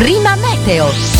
Prima Meteo.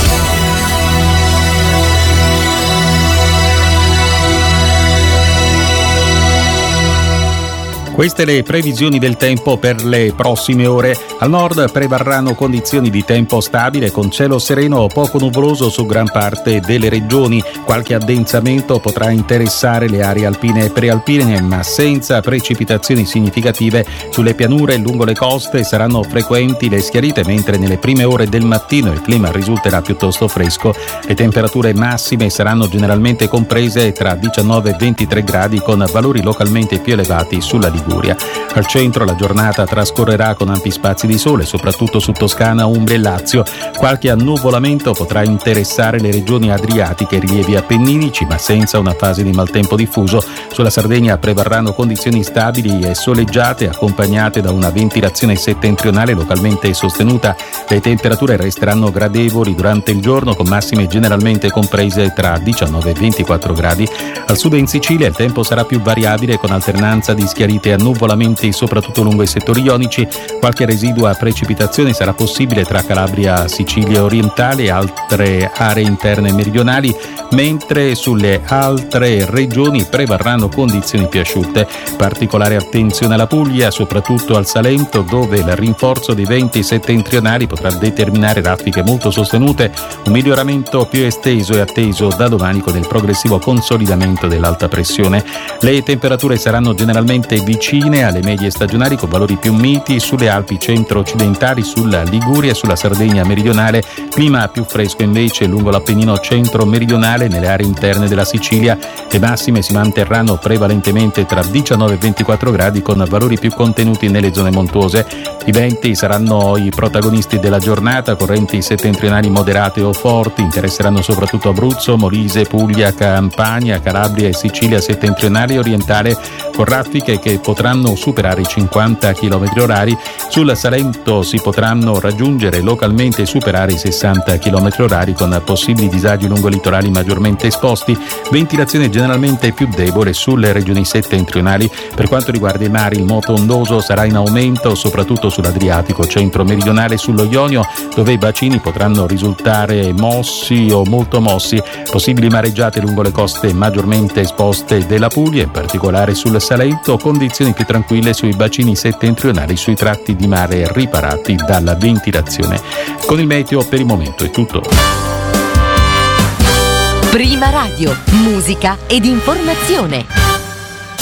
Queste le previsioni del tempo per le prossime ore. Al nord prevarranno condizioni di tempo stabile con cielo sereno o poco nuvoloso su gran parte delle regioni. Qualche addensamento potrà interessare le aree alpine e prealpine, ma senza precipitazioni significative. Sulle pianure e lungo le coste saranno frequenti le schiarite, mentre nelle prime ore del mattino il clima risulterà piuttosto fresco. Le temperature massime saranno generalmente comprese tra 19 e 23 gradi, con valori localmente più elevati sulla Liguria. Al centro la giornata trascorrerà con ampi spazi di sole, soprattutto su Toscana, Umbria e Lazio. Qualche annuvolamento potrà interessare le regioni adriatiche e rilievi appenninici, ma senza una fase di maltempo diffuso. Sulla Sardegna prevarranno condizioni stabili e soleggiate, accompagnate da una ventilazione settentrionale localmente sostenuta. Le temperature resteranno gradevoli durante il giorno, con massime generalmente comprese tra 19 e 24 gradi. Al sud e in Sicilia il tempo sarà più variabile, con alternanza di schiarite e annuvolamenti soprattutto lungo i settori ionici. Qualche residua precipitazione sarà possibile tra Calabria, Sicilia orientale e altre aree interne meridionali, mentre sulle altre regioni prevarranno condizioni più asciutte. Particolare attenzione alla Puglia, soprattutto al Salento, dove il rinforzo dei venti settentrionali potrà determinare raffiche molto sostenute. Un miglioramento più esteso è atteso da domani con il progressivo consolidamento dell'alta pressione. Le temperature saranno generalmente vicine alle medie stagionali, con valori più miti sulle Alpi centro-occidentali, sulla Liguria e sulla Sardegna meridionale. Clima più fresco invece lungo l'Appennino centro-meridionale, nelle aree interne della Sicilia. Le massime si manterranno prevalentemente tra 19 e 24 gradi, con valori più contenuti nelle zone montuose. I venti saranno i protagonisti della giornata. Correnti settentrionali moderate o forti interesseranno soprattutto Abruzzo, Molise, Puglia, Campania, Calabria e Sicilia settentrionale e orientale, con raffiche che potranno superare i 50 km/h. Sul Salento si potranno raggiungere localmente e superare i 60 km/h, con possibili disagi lungo i litorali maggiormente esposti. Ventilazione generalmente più debole sulle regioni settentrionali. Per quanto riguarda i mari, il moto ondoso sarà in aumento soprattutto sull'Adriatico centro-meridionale e sullo Ionio, dove i bacini potranno risultare mossi o molto mossi. Possibili mareggiate lungo le coste maggiormente esposte della Puglia, in particolare sul Salento. Condizioni più tranquille sui bacini settentrionali, sui tratti di mare riparati dalla ventilazione. Con il meteo per il momento è tutto. Prima Radio, musica ed informazione.